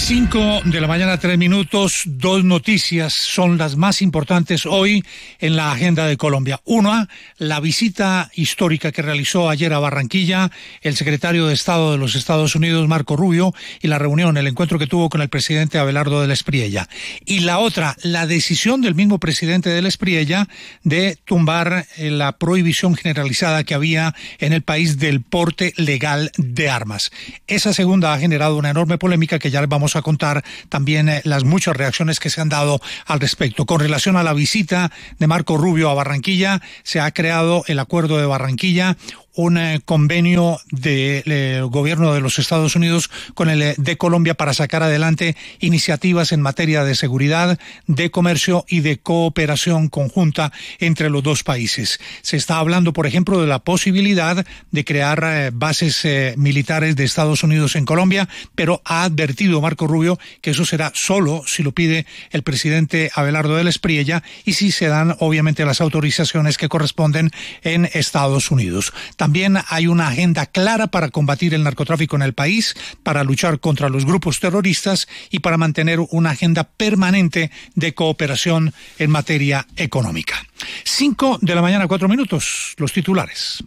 5:03 a.m, 2 noticias son las más importantes hoy en la agenda de Colombia. Una, la visita histórica que realizó ayer a Barranquilla el secretario de Estado de los Estados Unidos, Marco Rubio, y la reunión, el encuentro que tuvo con el presidente Abelardo del Espriella. Y la otra, la decisión del mismo presidente del Espriella de tumbar la prohibición generalizada que había en el país del porte legal de armas. Esa segunda ha generado una enorme polémica que ya les vamos a contar también las muchas reacciones que se han dado al respecto. Con relación a la visita de Marco Rubio a Barranquilla, se ha creado el Acuerdo de Barranquilla, un convenio del gobierno de los Estados Unidos con el de Colombia para sacar adelante iniciativas en materia de seguridad, de comercio y de cooperación conjunta entre los dos países. Se está hablando, por ejemplo, de la posibilidad de crear bases militares de Estados Unidos en Colombia, pero ha advertido Marco Rubio que eso será solo si lo pide el presidente Abelardo del Espriella y si se dan, obviamente, las autorizaciones que corresponden en Estados Unidos. También hay una agenda clara para combatir el narcotráfico en el país, para luchar contra los grupos terroristas y para mantener una agenda permanente de cooperación en materia económica. 5:04 a.m, los titulares.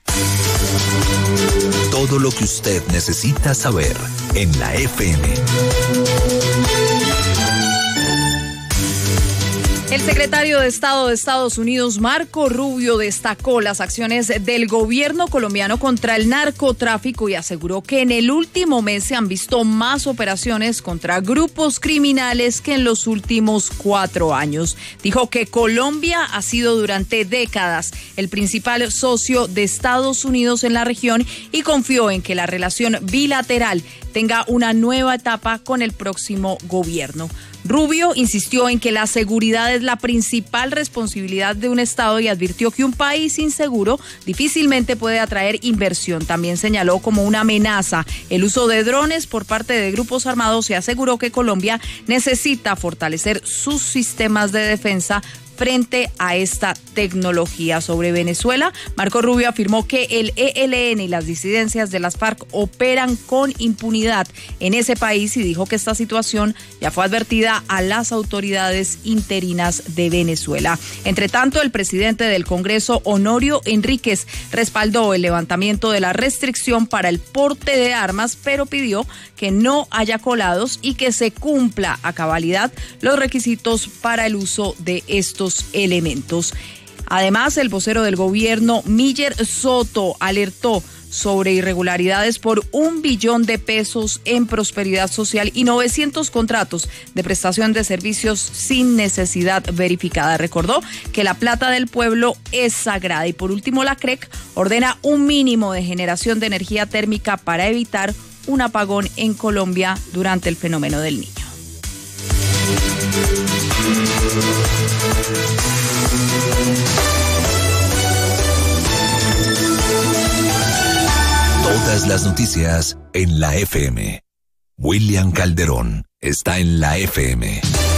Todo lo que usted necesita saber en la FM. El secretario de Estado de Estados Unidos, Marco Rubio, destacó las acciones del gobierno colombiano contra el narcotráfico y aseguró que en el último mes se han visto más operaciones contra grupos criminales que en los últimos 4 años. Dijo que Colombia ha sido durante décadas el principal socio de Estados Unidos en la región y confió en que la relación bilateral tenga una nueva etapa con el próximo gobierno. Rubio insistió en que la seguridad es la principal responsabilidad de un Estado y advirtió que un país inseguro difícilmente puede atraer inversión. También señaló como una amenaza el uso de drones por parte de grupos armados y aseguró que Colombia necesita fortalecer sus sistemas de defensa frente a esta tecnología. Sobre Venezuela, Marco Rubio afirmó que el ELN y las disidencias de las FARC operan con impunidad en ese país y dijo que esta situación ya fue advertida a las autoridades interinas de Venezuela. Entre tanto, el presidente del Congreso, Honorio Enríquez, respaldó el levantamiento de la restricción para el porte de armas, pero pidió que no haya colados y que se cumpla a cabalidad los requisitos para el uso de estos elementos. Además, el vocero del gobierno, Miller Soto, alertó sobre irregularidades por $1 billón en prosperidad social y 900 contratos de prestación de servicios sin necesidad verificada. Recordó que la plata del pueblo es sagrada. Y por último, la CREC ordena un mínimo de generación de energía térmica para evitar un apagón en Colombia durante el fenómeno del Niño. Todas las noticias en la FM. William Calderón está en la FM.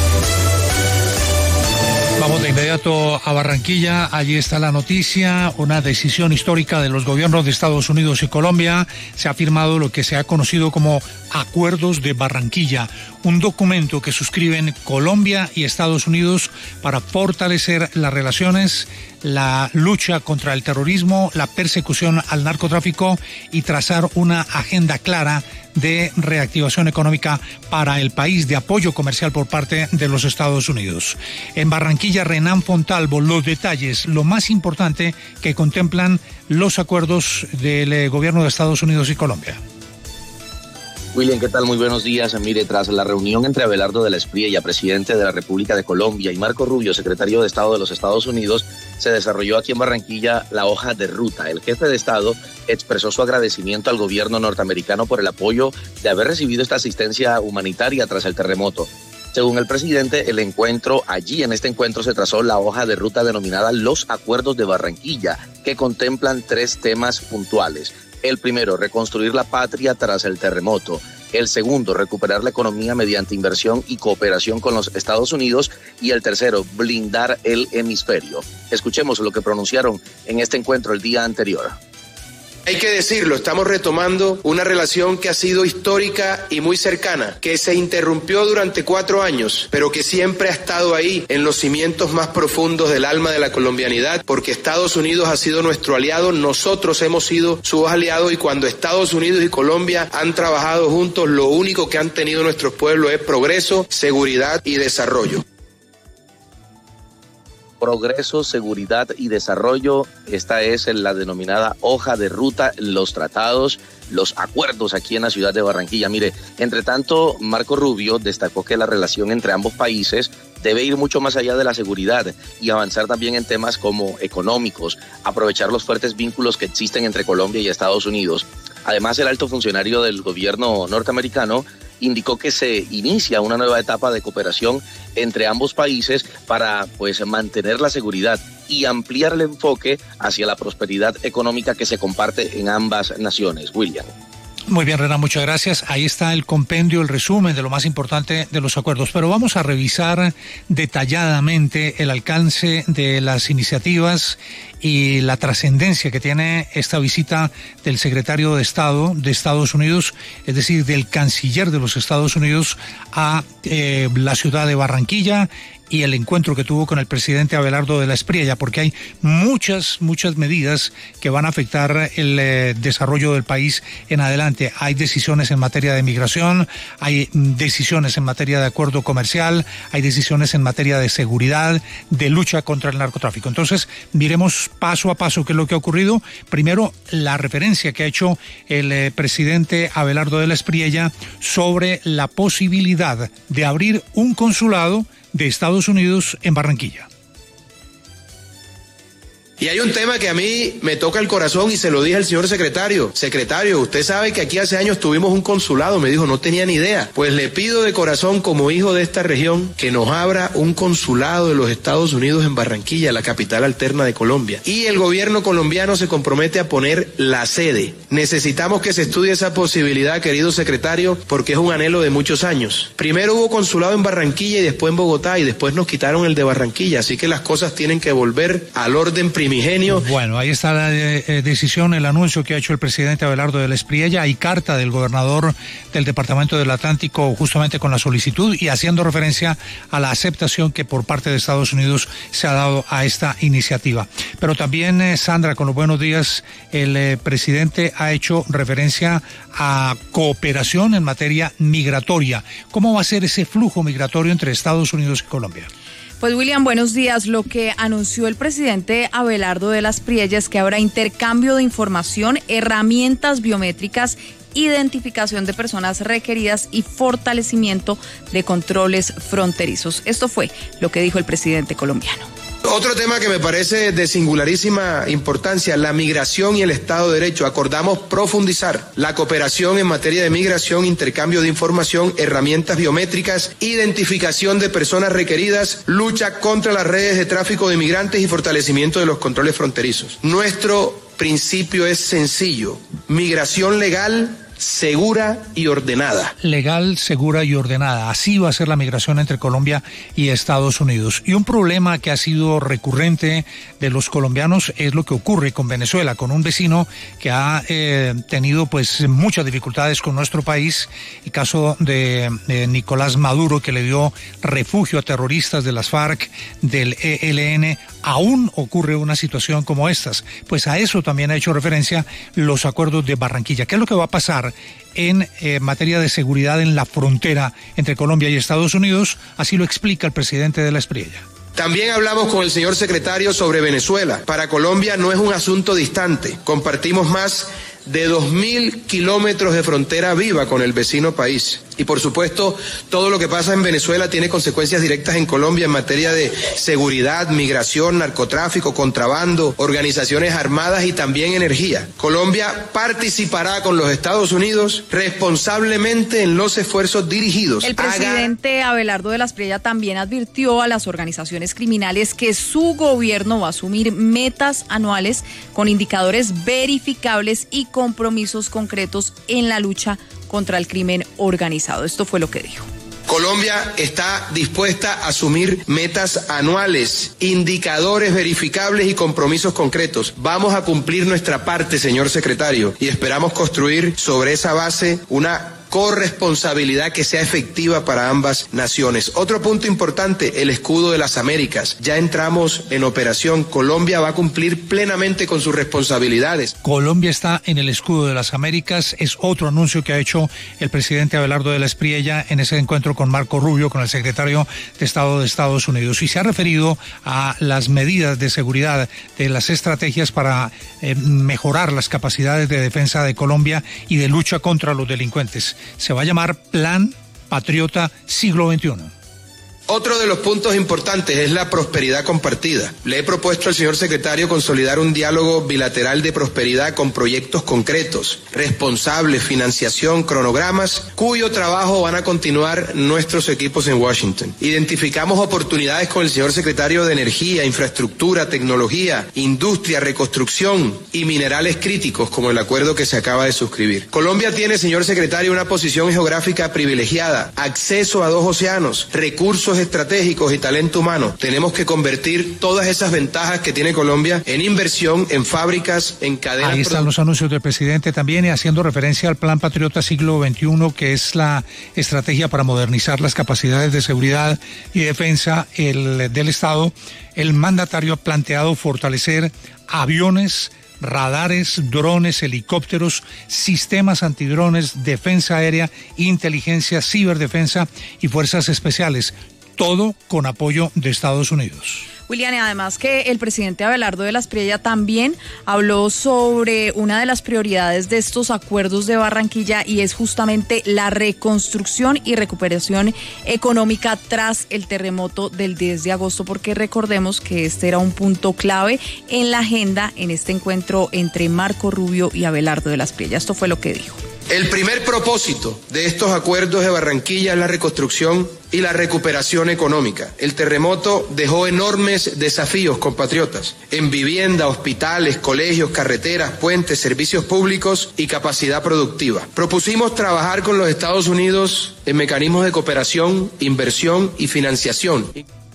Vamos de inmediato a Barranquilla. Allí está la noticia, una decisión histórica de los gobiernos de Estados Unidos y Colombia. Se ha firmado lo que se ha conocido como Acuerdos de Barranquilla, un documento que suscriben Colombia y Estados Unidos para fortalecer las relaciones, la lucha contra el terrorismo, la persecución al narcotráfico y trazar una agenda clara de reactivación económica para el país, de apoyo comercial por parte de los Estados Unidos. En Barranquilla, Renan Fontalvo, los detalles, lo más importante que contemplan los acuerdos del gobierno de Estados Unidos y Colombia. William, ¿qué tal? Muy buenos días. Mire, tras la reunión entre Abelardo del Espriella, presidente de la República de Colombia, y Marco Rubio, secretario de Estado de los Estados Unidos, se desarrolló aquí en Barranquilla la hoja de ruta. El jefe de Estado expresó su agradecimiento al gobierno norteamericano por el apoyo de haber recibido esta asistencia humanitaria tras el terremoto. Según el presidente, en este encuentro se trazó la hoja de ruta denominada Los Acuerdos de Barranquilla, que contemplan 3 temas puntuales. El primero, reconstruir la patria tras el terremoto. El segundo, recuperar la economía mediante inversión y cooperación con los Estados Unidos. Y el tercero, blindar el hemisferio. Escuchemos lo que pronunciaron en este encuentro el día anterior. Hay que decirlo, estamos retomando una relación que ha sido histórica y muy cercana, que se interrumpió durante 4 años, pero que siempre ha estado ahí en los cimientos más profundos del alma de la colombianidad, porque Estados Unidos ha sido nuestro aliado, nosotros hemos sido sus aliados, y cuando Estados Unidos y Colombia han trabajado juntos, lo único que han tenido nuestros pueblos es progreso, seguridad y desarrollo. Progreso, seguridad y desarrollo. Esta es la denominada hoja de ruta, los tratados, los acuerdos aquí en la ciudad de Barranquilla. Mire, entre tanto, Marco Rubio destacó que la relación entre ambos países debe ir mucho más allá de la seguridad y avanzar también en temas como económicos, aprovechar los fuertes vínculos que existen entre Colombia y Estados Unidos. Además, el alto funcionario del gobierno norteamericano indicó que se inicia una nueva etapa de cooperación entre ambos países para mantener la seguridad y ampliar el enfoque hacia la prosperidad económica que se comparte en ambas naciones. William. Muy bien, Renan, muchas gracias. Ahí está el compendio, el resumen de lo más importante de los acuerdos. Pero vamos a revisar detalladamente el alcance de las iniciativas y la trascendencia que tiene esta visita del secretario de Estado de Estados Unidos, es decir, del canciller de los Estados Unidos a la ciudad de Barranquilla, y el encuentro que tuvo con el presidente Abelardo de la Espriella, porque hay muchas medidas que van a afectar el desarrollo del país en adelante. Hay decisiones en materia de migración, hay decisiones en materia de acuerdo comercial, hay decisiones en materia de seguridad, de lucha contra el narcotráfico. Entonces, miremos paso a paso qué es lo que ha ocurrido. Primero, la referencia que ha hecho el presidente Abelardo de la Espriella sobre la posibilidad de abrir un consulado de Estados Unidos en Barranquilla. Y hay un tema que a mí me toca el corazón y se lo dije al señor secretario. Secretario, usted sabe que aquí hace años tuvimos un consulado. Me dijo, no tenía ni idea. Pues le pido de corazón, como hijo de esta región, que nos abra un consulado de los Estados Unidos en Barranquilla, la capital alterna de Colombia. Y el gobierno colombiano se compromete a poner la sede. Necesitamos que se estudie esa posibilidad, querido secretario, porque es un anhelo de muchos años. Primero hubo consulado en Barranquilla y después en Bogotá, y después nos quitaron el de Barranquilla. Así que las cosas tienen que volver al orden primigenio. Bueno, ahí está la decisión, el anuncio que ha hecho el presidente Abelardo de la Espriella. Hay carta del gobernador del Departamento del Atlántico justamente con la solicitud y haciendo referencia a la aceptación que por parte de Estados Unidos se ha dado a esta iniciativa. Pero también, Sandra, con los buenos días, el presidente ha hecho referencia a cooperación en materia migratoria. ¿Cómo va a ser ese flujo migratorio entre Estados Unidos y Colombia? Pues William, buenos días. Lo que anunció el presidente Abelardo de la Espriella es que habrá intercambio de información, herramientas biométricas, identificación de personas requeridas y fortalecimiento de controles fronterizos. Esto fue lo que dijo el presidente colombiano. Otro tema que me parece de singularísima importancia, la migración y el Estado de Derecho. Acordamos profundizar la cooperación en materia de migración, intercambio de información, herramientas biométricas, identificación de personas requeridas, lucha contra las redes de tráfico de migrantes y fortalecimiento de los controles fronterizos. Nuestro principio es sencillo: migración legal, segura y ordenada. Legal, segura y ordenada. Así va a ser la migración entre Colombia y Estados Unidos. Y un problema que ha sido recurrente de los colombianos es lo que ocurre con Venezuela, con un vecino que ha tenido muchas dificultades con nuestro país. El caso de Nicolás Maduro, que le dio refugio a terroristas de las FARC, del ELN. Aún ocurre una situación como estas. Pues a eso también ha hecho referencia los acuerdos de Barranquilla. ¿Qué es lo que va a pasar en materia de seguridad en la frontera entre Colombia y Estados Unidos? Así lo explica el presidente de la Espriella. También hablamos con el señor secretario sobre Venezuela. Para Colombia no es un asunto distante. Compartimos más de 2.000 kilómetros de frontera viva con el vecino país. Y por supuesto, todo lo que pasa en Venezuela tiene consecuencias directas en Colombia en materia de seguridad, migración, narcotráfico, contrabando, organizaciones armadas y también energía. Colombia participará con los Estados Unidos responsablemente en los esfuerzos dirigidos. El presidente Abelardo de la Espriella también advirtió a las organizaciones criminales que su gobierno va a asumir metas anuales con indicadores verificables y compromisos concretos en la lucha contra el crimen organizado. Esto fue lo que dijo. Colombia está dispuesta a asumir metas anuales, indicadores verificables y compromisos concretos. Vamos a cumplir nuestra parte, señor secretario, y esperamos construir sobre esa base una corresponsabilidad que sea efectiva para ambas naciones. Otro punto importante, el escudo de las Américas. Ya entramos en operación. Colombia va a cumplir plenamente con sus responsabilidades. Colombia está en el escudo de las Américas. Es otro anuncio que ha hecho el presidente Abelardo de la Espriella en ese encuentro con Marco Rubio, con el secretario de Estado de Estados Unidos. Y se ha referido a las medidas de seguridad, de las estrategias para mejorar las capacidades de defensa de Colombia y de lucha contra los delincuentes. Se va a llamar Plan Patriota Siglo XXI. Otro de los puntos importantes es la prosperidad compartida. Le he propuesto al señor secretario consolidar un diálogo bilateral de prosperidad con proyectos concretos, responsables, financiación, cronogramas, cuyo trabajo van a continuar nuestros equipos en Washington. Identificamos oportunidades con el señor secretario de Energía, Infraestructura, Tecnología, Industria, Reconstrucción y Minerales Críticos, como el acuerdo que se acaba de suscribir. Colombia tiene, señor secretario, una posición geográfica privilegiada, acceso a 2 océanos, recursos estratégicos y talento humano. Tenemos que convertir todas esas ventajas que tiene Colombia en inversión, en fábricas, en cadenas. Ahí están los anuncios del presidente también, y haciendo referencia al Plan Patriota Siglo XXI, que es la estrategia para modernizar las capacidades de seguridad y defensa del Estado. El mandatario ha planteado fortalecer aviones, radares, drones, helicópteros, sistemas antidrones, defensa aérea, inteligencia, ciberdefensa y fuerzas especiales. Todo con apoyo de Estados Unidos. William, y además que el presidente Abelardo de la Espriella también habló sobre una de las prioridades de estos acuerdos de Barranquilla, y es justamente la reconstrucción y recuperación económica tras el terremoto del 10 de agosto, porque recordemos que este era un punto clave en la agenda en este encuentro entre Marco Rubio y Abelardo de la Espriella. Esto fue lo que dijo. El primer propósito de estos acuerdos de Barranquilla es la reconstrucción y la recuperación económica. El terremoto dejó enormes desafíos, compatriotas, en vivienda, hospitales, colegios, carreteras, puentes, servicios públicos y capacidad productiva. Propusimos trabajar con los Estados Unidos en mecanismos de cooperación, inversión y financiación.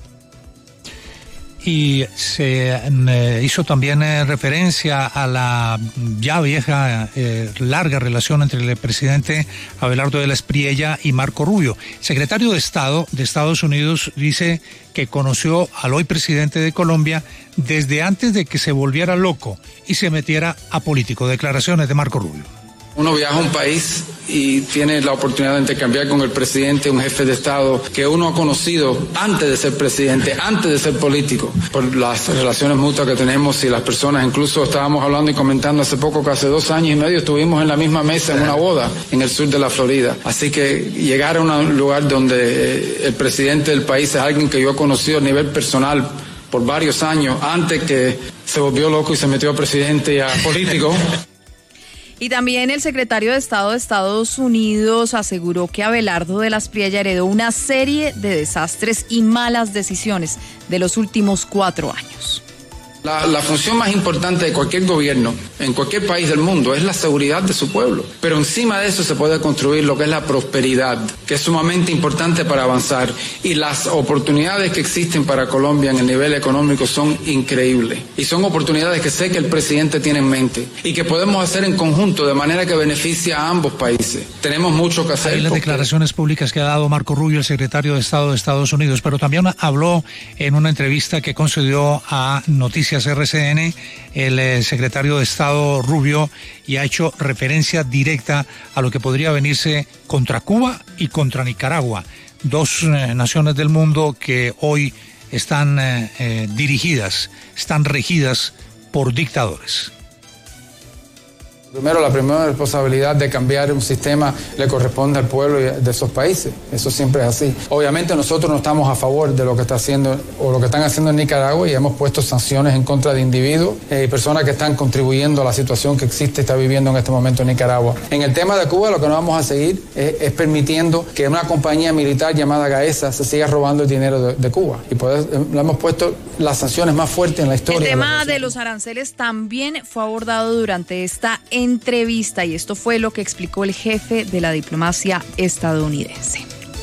Y se hizo también referencia a la ya vieja, larga relación entre el presidente Abelardo de la Espriella y Marco Rubio. El secretario de Estado de Estados Unidos dice que conoció al hoy presidente de Colombia desde antes de que se volviera loco y se metiera a político. Declaraciones de Marco Rubio. Uno viaja a un país y tiene la oportunidad de intercambiar con el presidente, un jefe de Estado que uno ha conocido antes de ser presidente, antes de ser político, por las relaciones mutuas que tenemos y las personas. Incluso estábamos hablando y comentando hace poco que hace 2 años y medio estuvimos en la misma mesa en una boda en el sur de la Florida. Así que llegar a un lugar donde el presidente del país es alguien que yo he conocido a nivel personal por varios años, antes que se volvió loco y se metió a presidente y a político. Y también el secretario de Estado de Estados Unidos aseguró que Abelardo de la Espriella heredó una serie de desastres y malas decisiones de los últimos 4 años. La función más importante de cualquier gobierno, en cualquier país del mundo, es la seguridad de su pueblo. Pero encima de eso se puede construir lo que es la prosperidad, que es sumamente importante para avanzar. Y las oportunidades que existen para Colombia en el nivel económico son increíbles. Y son oportunidades que sé que el presidente tiene en mente y que podemos hacer en conjunto de manera que beneficie a ambos países. Tenemos mucho que hacer. Ahí las declaraciones públicas que ha dado Marco Rubio, el secretario de Estado de Estados Unidos, pero también habló en una entrevista que concedió a Noticias RCN el secretario de Estado Rubio, y ha hecho referencia directa a lo que podría venirse contra Cuba y contra Nicaragua, 2 naciones del mundo que hoy están dirigidas, están regidas por dictadores. Primero, la primera responsabilidad de cambiar un sistema le corresponde al pueblo de esos países. Eso siempre es así. Obviamente nosotros no estamos a favor de lo que está haciendo o lo que están haciendo en Nicaragua, y hemos puesto sanciones en contra de individuos y personas que están contribuyendo a la situación que existe y está viviendo en este momento en Nicaragua. En el tema de Cuba, lo que no vamos a seguir es permitiendo que una compañía militar llamada Gaesa se siga robando el dinero de Cuba. Y por eso le hemos puesto las sanciones más fuertes en la historia. El tema de los aranceles también fue abordado durante esta entrevista, y esto fue lo que explicó el jefe de la diplomacia estadounidense.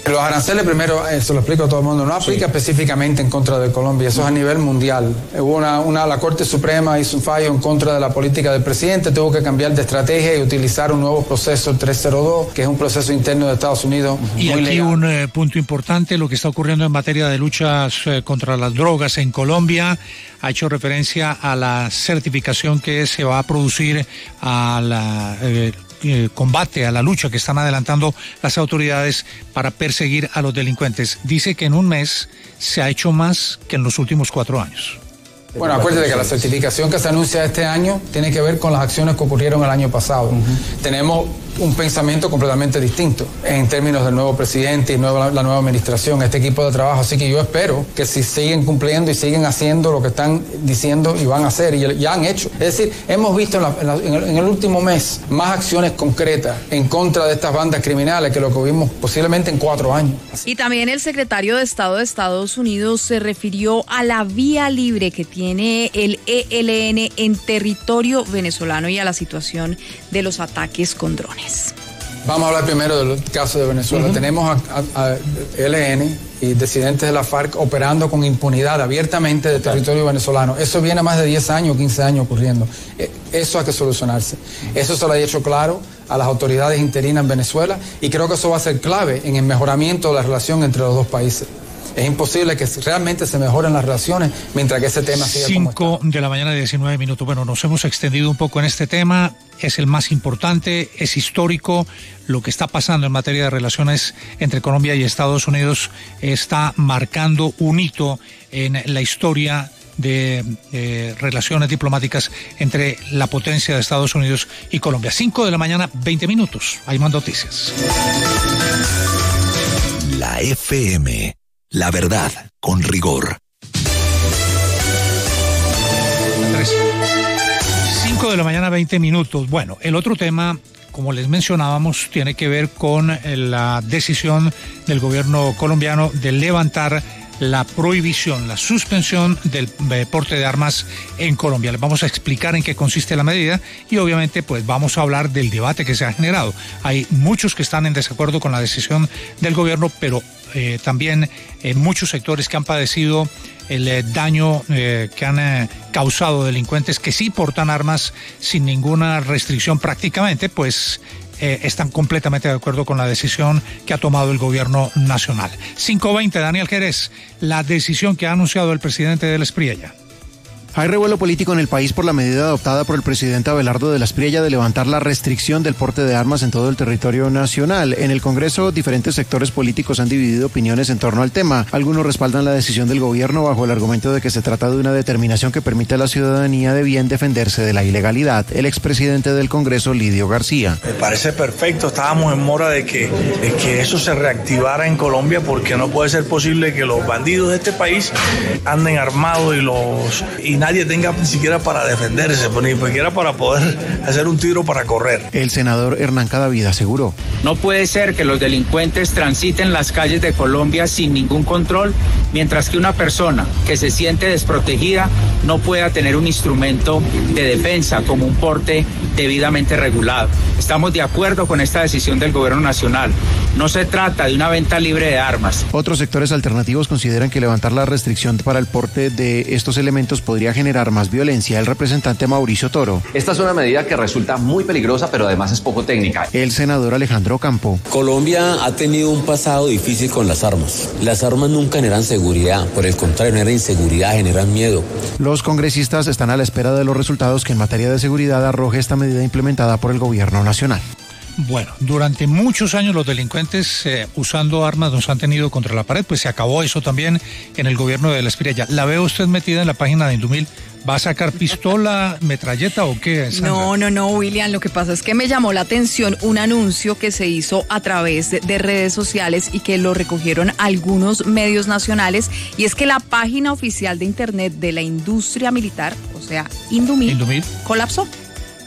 Los aranceles, primero, se lo explico a todo el mundo, no aplica específicamente en contra de Colombia, eso es a nivel mundial. Hubo la Corte Suprema hizo un fallo en contra de la política del presidente, tuvo que cambiar de estrategia y utilizar un nuevo proceso, el 302, que es un proceso interno de Estados Unidos. Y aquí legal. Un punto importante, lo que está ocurriendo en materia de luchas contra las drogas en Colombia, ha hecho referencia a la certificación que se va a producir a la combate, a la lucha que están adelantando las autoridades para perseguir a los delincuentes. Dice que en un mes se ha hecho más que en los últimos 4 años. Bueno, acuérdate que la certificación que se anuncia este año tiene que ver con las acciones que ocurrieron el año pasado. Tenemos un pensamiento completamente distinto en términos del nuevo presidente y la nueva administración, este equipo de trabajo. Así que yo espero que si siguen cumpliendo y siguen haciendo lo que están diciendo y van a hacer y ya han hecho. Es decir, hemos visto en el último mes más acciones concretas en contra de estas bandas criminales que lo que vimos posiblemente en 4 años. Y también el secretario de Estado de Estados Unidos se refirió a la vía libre que tiene el ELN en territorio venezolano y a la situación de los ataques con drones. Vamos a hablar primero del caso de Venezuela. Tenemos a ELN y disidentes de la FARC operando con impunidad abiertamente de territorio venezolano. Eso viene más de 10 años, 15 años ocurriendo. Eso hay que solucionarse. Eso se lo ha hecho claro a las autoridades interinas en Venezuela y creo que eso va a ser clave en el mejoramiento de la relación entre los dos países. Es imposible que realmente se mejoren las relaciones mientras que ese tema siga como está. 5 de la mañana, 19 minutos. Bueno, nos hemos extendido un poco en este tema. Es el más importante, es histórico. Lo que está pasando en materia de relaciones entre Colombia y Estados Unidos está marcando un hito en la historia de relaciones diplomáticas entre la potencia de Estados Unidos y Colombia. 5 de la mañana, 20 minutos. Hay más noticias. La FM. La verdad, con rigor. 5 de la mañana, 20 minutos. Bueno, el otro tema, como les mencionábamos, tiene que ver con la decisión del gobierno colombiano de levantar la prohibición, la suspensión del porte de armas en Colombia. Les vamos a explicar en qué consiste la medida y obviamente pues vamos a hablar del debate que se ha generado. Hay muchos que están en desacuerdo con la decisión del gobierno, pero también muchos sectores que han padecido el daño que han causado delincuentes que sí portan armas sin ninguna restricción prácticamente, pues están completamente de acuerdo con la decisión que ha tomado el gobierno nacional. 5:20, Daniel Jerez, la decisión que ha anunciado el presidente de la Espriella. Hay revuelo político en el país por la medida adoptada por el presidente Abelardo de la Espriella de levantar la restricción del porte de armas en todo el territorio nacional. En el Congreso, diferentes sectores políticos han dividido opiniones en torno al tema. Algunos respaldan la decisión del gobierno bajo el argumento de que se trata de una determinación que permite a la ciudadanía de bien defenderse de la ilegalidad. El expresidente del Congreso, Lidio García. Me parece perfecto, estábamos en mora de que eso se reactivara en Colombia porque no puede ser posible que los bandidos de este país anden armados y nadie tenga ni siquiera para defenderse, ni siquiera para poder hacer un tiro para correr. El senador Hernán Cadavid aseguró: no puede ser que los delincuentes transiten las calles de Colombia sin ningún control, mientras que una persona que se siente desprotegida no pueda tener un instrumento de defensa como un porte debidamente regulado. Estamos de acuerdo con esta decisión del gobierno nacional. No se trata de una venta libre de armas. Otros sectores alternativos consideran que levantar la restricción para el porte de estos elementos podría generar más violencia. El representante Mauricio Toro: esta es una medida que resulta muy peligrosa, pero además es poco técnica. El senador Alejandro Campo: Colombia ha tenido un pasado difícil con las armas. Las armas nunca generan seguridad, por el contrario, generan inseguridad, generan miedo. Los congresistas están a la espera de los resultados que en materia de seguridad arroje esta medida implementada por el gobierno nacional. Bueno, durante muchos años los delincuentes usando armas nos han tenido contra la pared, pues se acabó eso también en el gobierno de la Espriella. ¿La ve usted metida en la página de Indumil? ¿Va a sacar pistola, metralleta o qué, Sandra? No, William, lo que pasa es que me llamó la atención un anuncio que se hizo a través de redes sociales y que lo recogieron algunos medios nacionales, y es que la página oficial de internet de la industria militar, o sea, Indumil. colapsó.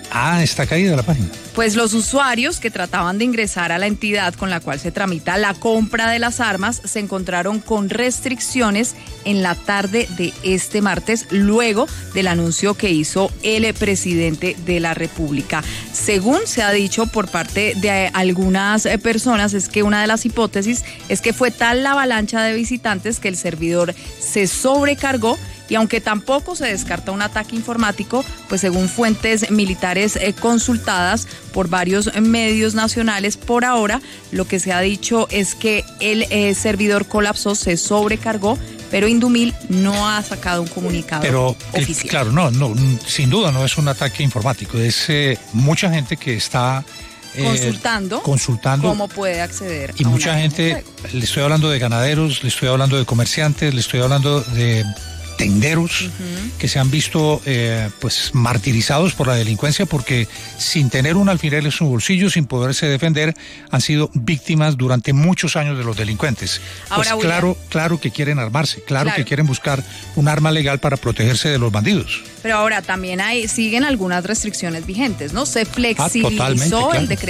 Está caída la página. Pues los usuarios que trataban de ingresar a la entidad con la cual se tramita la compra de las armas se encontraron con restricciones en la tarde de este martes, luego del anuncio que hizo el presidente de la República. Según se ha dicho por parte de algunas personas, es que una de las hipótesis es que fue tal la avalancha de visitantes que el servidor se sobrecargó. Y aunque tampoco se descarta un ataque informático, pues según fuentes militares consultadas por varios medios nacionales, por ahora lo que se ha dicho es que el servidor colapsó, se sobrecargó, pero Indumil no ha sacado un comunicado oficial. Claro, no, sin duda no es un ataque informático, es mucha gente que está consultando cómo puede acceder. Y mucha gente, le estoy hablando de ganaderos, le estoy hablando de comerciantes, le estoy hablando de tenderos que se han visto pues martirizados por la delincuencia porque sin tener un alfiler en su bolsillo, sin poderse defender, han sido víctimas durante muchos años de los delincuentes. Ahora, pues claro que quieren armarse, claro que quieren buscar un arma legal para protegerse de los bandidos. Pero ahora también siguen algunas restricciones vigentes, ¿no? Se flexibilizó el decreto